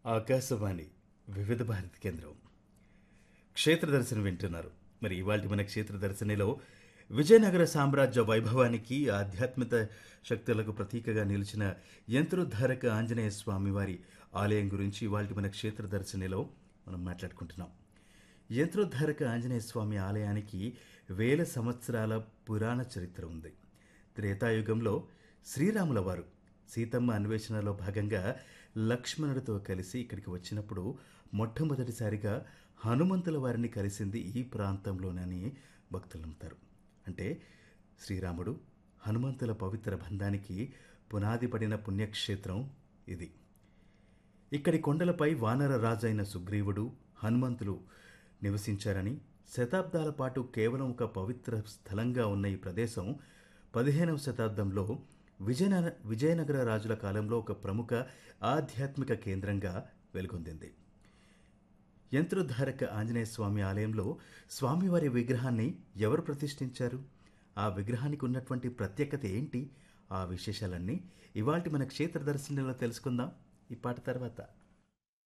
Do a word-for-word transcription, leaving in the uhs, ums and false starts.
ఆకాశవాణి వివిధ భారతి కేంద్రం క్షేత్ర దర్శనం వింటున్నారు. మరి ఇవాళ మన క్షేత్ర దర్శనిలో విజయనగర సామ్రాజ్య వైభవానికి ఆధ్యాత్మిక శక్తులకు ప్రతీకగా నిలిచిన యంత్రోద్ధారక ఆంజనేయ స్వామి వారి ఆలయం గురించి ఇవాళ మన క్షేత్ర దర్శనిలో మనం మాట్లాడుకుంటున్నాం. యంత్రోద్ధారక ఆంజనేయ స్వామి ఆలయానికి వేల సంవత్సరాల పురాణ చరిత్ర ఉంది. త్రేతాయుగంలో శ్రీరాముల వారు సీతమ్మ అన్వేషణలో భాగంగా లక్ష్మణుడితో కలిసి ఇక్కడికి వచ్చినప్పుడు మొట్టమొదటిసారిగా హనుమంతుల వారిని కలిసింది ఈ ప్రాంతంలోనని భక్తులు నమ్ముతారు. అంటే శ్రీరాముడు హనుమంతుల పవిత్ర బంధానికి పునాది పడిన పుణ్యక్షేత్రం ఇది. ఇక్కడి కొండలపై వానర రాజైన సుగ్రీవుడు హనుమంతులు నివసించారని, శతాబ్దాల పాటు కేవలం ఒక పవిత్ర స్థలంగా ఉన్న ఈ ప్రదేశం పదిహేనవ శతాబ్దంలో విజయనగర విజయనగర రాజుల కాలంలో ఒక ప్రముఖ ఆధ్యాత్మిక కేంద్రంగా వెలుగొందింది. యంత్రోద్ధారక ఆంజనేయ స్వామి ఆలయంలో స్వామివారి విగ్రహాన్ని ఎవరు ప్రతిష్ఠించారు, ఆ విగ్రహానికి ఉన్నటువంటి ప్రత్యేకత ఏంటి, ఆ విశేషాలన్నీ ఇవాల్టి మన క్షేత్ర దర్శనంలో తెలుసుకుందాం ఈ పాట తర్వాత.